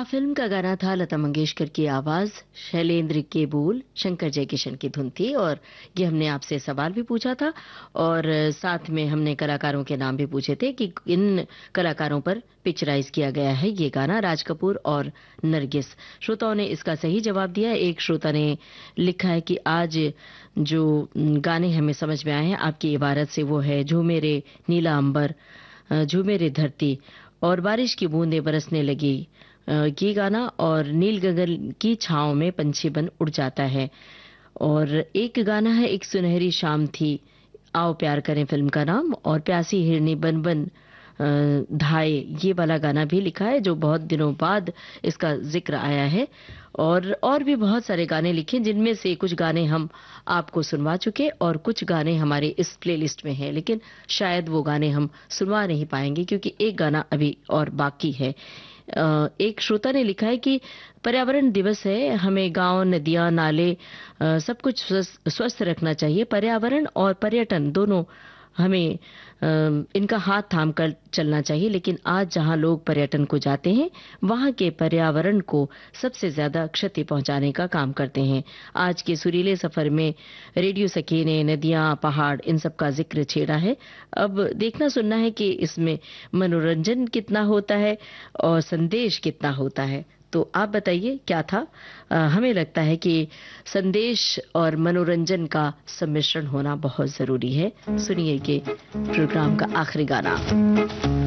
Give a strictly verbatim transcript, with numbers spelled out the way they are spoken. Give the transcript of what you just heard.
Film का गाना था, लता मंगेशकर की आवाज, शैलेंद्र के बोल, शंकर जयकिशन की धुन थी। और ये हमने आपसे सवाल भी पूछा था और साथ में हमने कलाकारों के नाम भी पूछे थे कि इन कलाकारों पर पिक्चराइज किया गया है ये गाना, राज कपूर और नरगिस। श्रोताओं ने इसका सही जवाब दिया। एक श्रोता ने लिखा है कि आज जो गाने हमें समझ में आए हैं आपकी इबारत से वो है झूमे रे नीला अंबर, झूमे रे धरती और बारिश की बूंदें बरसने लगी, ये गाना, और नील गगन की छांव में पंछी बन उड़ जाता है। और एक गाना है, एक सुनहरी शाम थी, आओ प्यार करें फिल्म का नाम, और प्यासी हिरनी बन बन धाए, ये वाला गाना भी लिखा है जो बहुत दिनों बाद इसका जिक्र आया है। और और भी बहुत सारे गाने लिखे जिनमें से कुछ गाने हम आपको सुनवा चुके और कुछ गाने हमारे इस प्लेलिस्ट में हैं, लेकिन शायद वो गाने हम सुनवा नहीं पाएंगे क्योंकि एक गाना अभी और बाकी है। एक श्रोता ने लिखा है कि पर्यावरण दिवस है, हमें गांव, नदियां, नाले सब कुछ स्वस्थ रखना चाहिए। पर्यावरण और पर्यटन दोनों हमें इनका हाथ थाम कर चलना चाहिए, लेकिन आज जहां लोग पर्यटन को जाते हैं वहां के पर्यावरण को सबसे ज्यादा क्षति पहुंचाने का काम करते हैं। आज के सुरीले सफर में रेडियो सखी ने नदियां, पहाड़, इन सब का जिक्र छेड़ा है। अब देखना सुनना है कि इसमें मनोरंजन कितना होता है और संदेश कितना होता है। तो आप बताइए क्या था? आ, हमें लगता है कि संदेश और मनोरंजन का सम्मिश्रण होना बहुत जरूरी है। सुनिए कि प्रोग्राम का आखिरी गाना।